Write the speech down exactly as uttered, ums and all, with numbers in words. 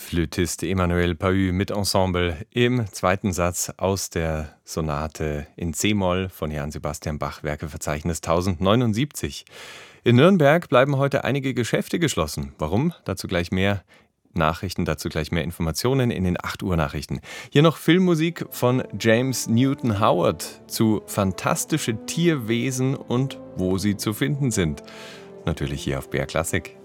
Flötist Emmanuel Pahud mit Ensemble im zweiten Satz aus der Sonate in C-Moll von Johann Sebastian Bach, Werkeverzeichnis tausendneunundsiebzig. In Nürnberg bleiben heute einige Geschäfte geschlossen. Warum? Dazu gleich mehr Nachrichten, dazu gleich mehr Informationen in den acht Uhr Nachrichten. Hier noch Filmmusik von James Newton Howard zu Fantastische Tierwesen und wo sie zu finden sind. Natürlich hier auf B R Klassik.